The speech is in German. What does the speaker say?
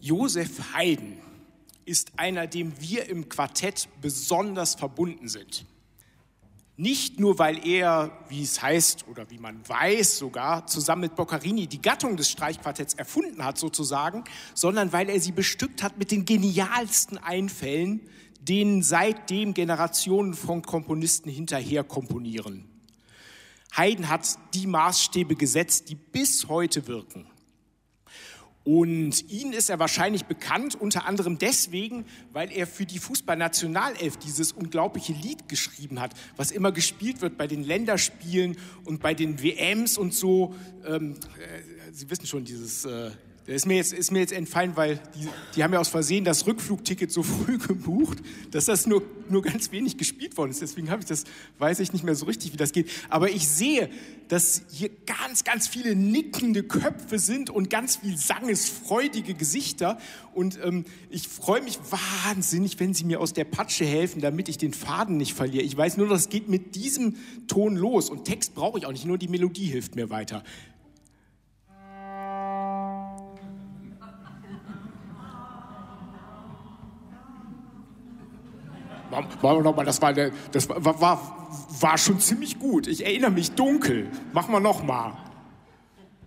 Joseph Haydn ist einer, dem wir im Quartett besonders verbunden sind. Nicht nur, weil er, wie es heißt oder wie man weiß sogar, zusammen mit Boccherini die Gattung des Streichquartetts erfunden hat sozusagen, sondern weil er sie bestückt hat mit den genialsten Einfällen, denen seitdem Generationen von Komponisten hinterher komponieren. Haydn hat die Maßstäbe gesetzt, die bis heute wirken. Und Ihnen ist er wahrscheinlich bekannt, unter anderem deswegen, weil er für die Fußballnationalelf dieses unglaubliche Lied geschrieben hat, was immer gespielt wird bei den Länderspielen und bei den WMs und so. Sie wissen schon, dieses... ist mir jetzt entfallen, weil die haben ja aus Versehen das Rückflugticket so früh gebucht, dass das nur ganz wenig gespielt worden ist. Deswegen weiß ich nicht mehr so richtig, wie das geht. Aber ich sehe, dass hier ganz, ganz viele nickende Köpfe sind und ganz viel sangesfreudige Gesichter. Und ich freue mich wahnsinnig, wenn Sie mir aus der Patsche helfen, damit ich den Faden nicht verliere. Ich weiß nur, das geht mit diesem Ton los. Und Text brauche ich auch nicht, nur die Melodie hilft mir weiter. Das war schon ziemlich gut. Ich erinnere mich dunkel. Machen wir noch mal.